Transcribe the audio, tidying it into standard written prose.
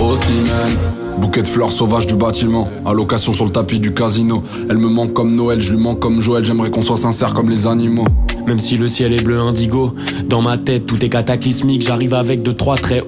Osimhen. Bouquet de fleurs sauvages du bâtiment, allocation sur le tapis du casino. Elle me manque comme Noël, je lui manque comme Joël. J'aimerais qu'on soit sincère comme les animaux. Même si le ciel est bleu indigo, dans ma tête tout est cataclysmique. J'arrive avec 2-3 traits